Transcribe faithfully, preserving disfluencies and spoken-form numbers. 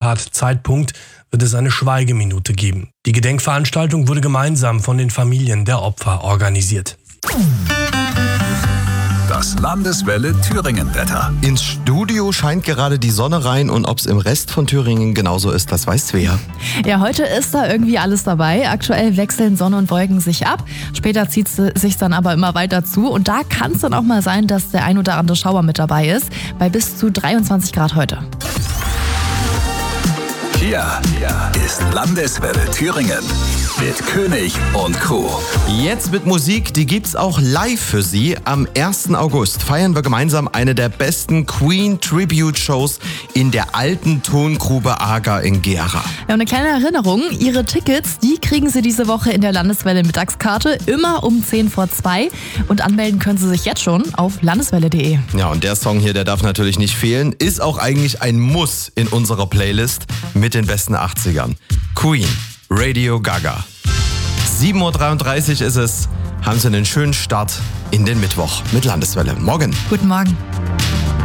Tatzeitpunkt wird es eine Schweigeminute geben. Die Gedenkveranstaltung wurde gemeinsam von den Familien der Opfer organisiert. Das Landeswelle Thüringen-Wetter. Ins Studio scheint gerade die Sonne rein und ob es im Rest von Thüringen genauso ist, das weiß Svea. Ja, heute ist da irgendwie alles dabei. Aktuell wechseln Sonne und Wolken sich ab. Später zieht es sich dann aber immer weiter zu. Und da kann es dann auch mal sein, dass der ein oder andere Schauer mit dabei ist. Bei bis zu dreiundzwanzig Grad heute. Hier, hier ist Landeswelle Thüringen mit König und Co. Jetzt mit Musik, die gibt's auch live für Sie. Am ersten August feiern wir gemeinsam eine der besten Queen-Tribute-Shows in der alten Tongrube Aga in Gera. Ja, eine kleine Erinnerung, Ihre Tickets, die kriegen Sie diese Woche in der Landeswelle Mittagskarte, immer um zehn vor zwei. Und anmelden können Sie sich jetzt schon auf landeswelle punkt de. Ja, und der Song hier, der darf natürlich nicht fehlen, ist auch eigentlich ein Muss in unserer Playlist mit den besten achtzigern. Queen, Radio Gaga. sieben Uhr dreiunddreißig ist es. Haben Sie einen schönen Start in den Mittwoch mit Landeswelle. Morgen. Guten Morgen.